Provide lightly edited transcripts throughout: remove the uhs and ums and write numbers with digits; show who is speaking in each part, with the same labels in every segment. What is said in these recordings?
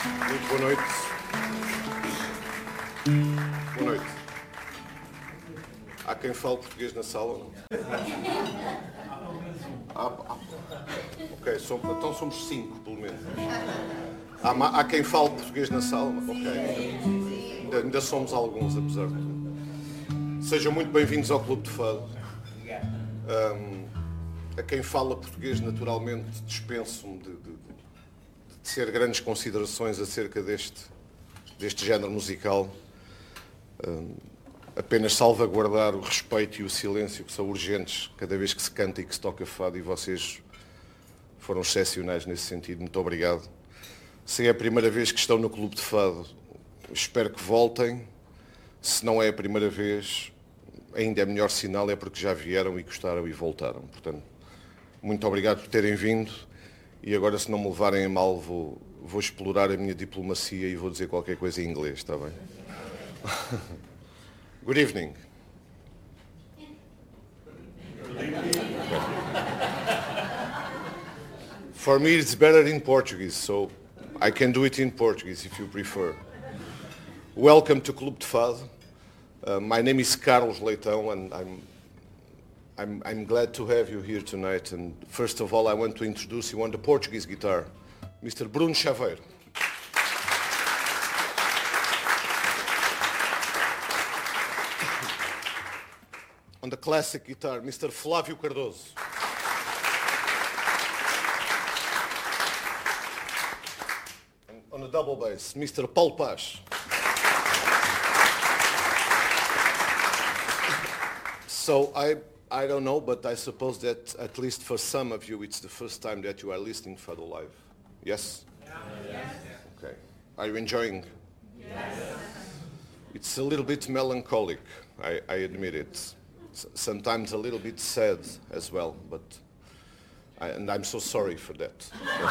Speaker 1: Muito boa noite. Boa noite. Há quem fale português na sala, não? Ok, então somos 5, pelo menos. Há quem fale português na sala? Ok. Ainda somos alguns, apesar de tudo. Sejam muito bem-vindos ao Clube de Fado. A quem fala português, naturalmente, dispenso-me de ser grandes considerações acerca deste género musical. Apenas salvaguardar o respeito e o silêncio que são urgentes cada vez que se canta e que se toca fado, e vocês foram excepcionais nesse sentido. Muito obrigado. Se é a primeira vez que estão no Clube de Fado, espero que voltem. Se não é a primeira vez, ainda é melhor sinal, é porque já vieram e gostaram e voltaram. Portanto, muito obrigado por terem vindo, e agora, se não me levarem a mal, vou explorar a minha diplomacia e vou dizer qualquer coisa em inglês, está bem? Good evening. For me, it's better in Portuguese, so I can do it in Portuguese if you prefer. Welcome to Clube de Fado. My name is Carlos Leitão, and I'm glad to have you here tonight. And first of all, I want to introduce you on the Portuguese guitar, Mr. Bruno Chaveiro. On the classic guitar, Mr. Flávio Cardoso. And on the double bass, Mr. Paulo Paz. So I don't know, but I suppose that at least for some of you, it's the first time that you are listening to Fado Live. Yes? Yes. Okay. Are you enjoying? Yes. It's a little bit melancholic, I admit it. Sometimes a little bit sad as well, and I'm so sorry for that.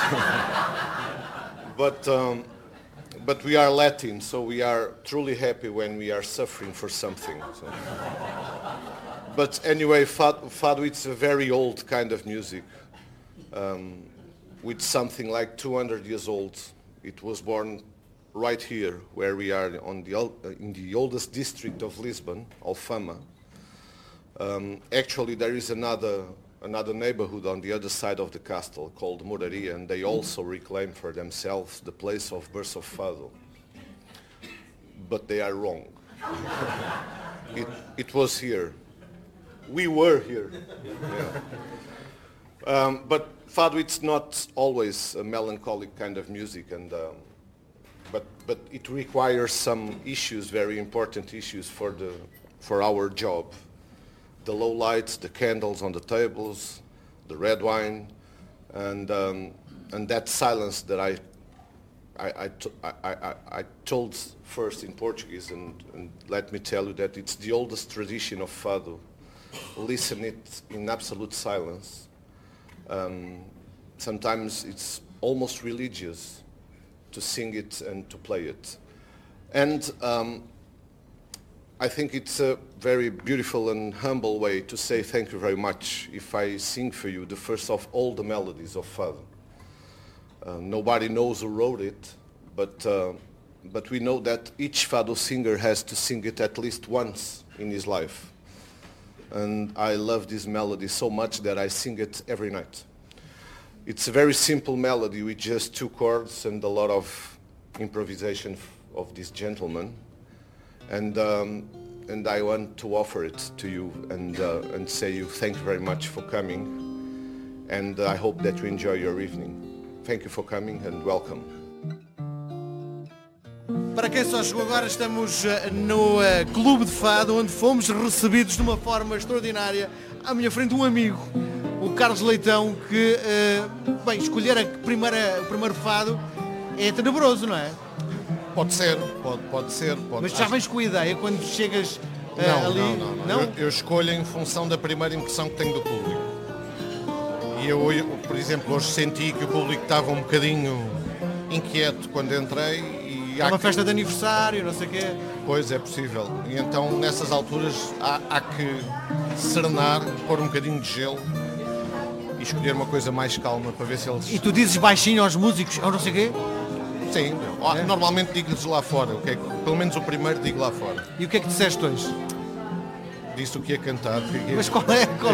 Speaker 1: But we are Latin, so we are truly happy when we are suffering for something. So. But anyway, Fado, it's a very old kind of music, with something like 200 years old. It was born right here, where we are in the oldest district of Lisbon, Alfama. Actually, there is another neighborhood on the other side of the castle called Moraria, and they also reclaim for themselves the place of birth of Fado. But they are wrong. It was here. We were here. Yeah. But Fado, it's not always a melancholic kind of music, but it requires some issues, very important issues for our job. The low lights, the candles on the tables, the red wine, and that silence that I told first in Portuguese, and let me tell you that it's the oldest tradition of Fado. Listen it in absolute silence. Sometimes it's almost religious to sing it and to play it. And I think it's a very beautiful and humble way to say thank you very much if I sing for you the first of all the melodies of Fado. Nobody knows who wrote it, but we know that each Fado singer has to sing it at least once in his life. And I love this melody so much that I sing it every night. It's a very simple melody with just 2 chords and a lot of improvisation of this gentleman. And I want to offer it to you and say you thank you very much for coming. And I hope that you enjoy your evening. Thank you for coming and welcome.
Speaker 2: Para quem só chegou agora, estamos no Clube de Fado, onde fomos recebidos de uma forma extraordinária. À minha frente um amigo, o Carlos Leitão, que, bem, escolher o primeiro fado é tenebroso, não é?
Speaker 3: Pode ser, pode ser.
Speaker 2: Mas já vens com a ideia quando chegas ali?
Speaker 3: Não. Eu escolho em função da primeira impressão que tenho do público. E eu, por exemplo, hoje senti que o público estava um bocadinho inquieto quando entrei.
Speaker 2: É uma festa de aniversário, não sei o quê.
Speaker 3: Pois, é possível. E então, nessas alturas, há que serenar, pôr um bocadinho de gelo e escolher uma coisa mais calma para ver se eles...
Speaker 2: E tu dizes baixinho aos músicos, ou não sei o quê?
Speaker 3: Sim, normalmente digo-lhes lá fora, pelo menos o primeiro digo lá fora.
Speaker 2: E o que é que disseste hoje?
Speaker 3: Disse o que ia cantar.
Speaker 2: Mas qual é